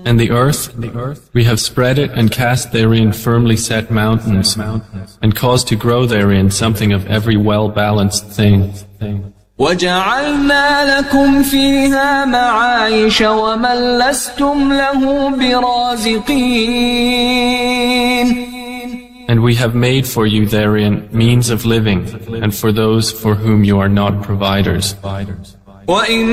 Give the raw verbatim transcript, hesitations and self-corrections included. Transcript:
And the earth, we have spread it and cast therein firmly set mountains, and caused to grow therein something of every well-balanced thing. وَجَعَلْنَا لَكُمْ فِيهَا مَعَايِشَ وَمَنْ لَسْتُمْ لَهُ بِرَازِقِينَ. And we have made for you therein means of living, and for those for whom you are not providers.